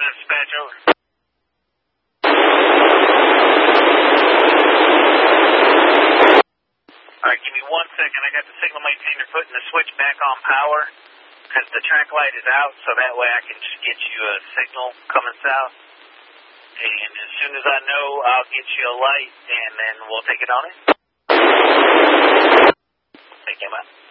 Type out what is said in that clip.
dispatch, over. Alright, give me 1 second. I got the signal maintainer putting the switch back on power because the track light is out, so that way I can just get you a signal coming south. And as soon as I know, I'll get you a light, and then we'll take it on it. Thank you, man.